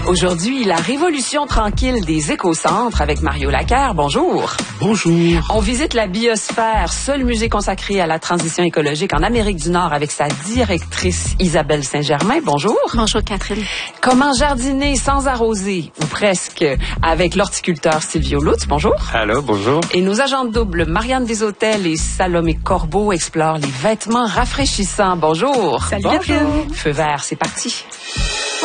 Aujourd'hui, la révolution tranquille des écocentres avec Mario Laquer. Bonjour. Bonjour. On visite la biosphère, seul musée consacré à la transition écologique en Amérique du Nord avec sa directrice Isabelle Saint-Germain. Bonjour. Bonjour Catherine. Comment jardiner sans arroser, ou presque, avec l'horticulteur Silvio Lutz. Bonjour. Allô, bonjour. Et nos agents de double, Marianne Deshôtels et Salomé Corbeau, explorent les vêtements rafraîchissants. Bonjour. Salut Catherine. Feu vert, c'est parti.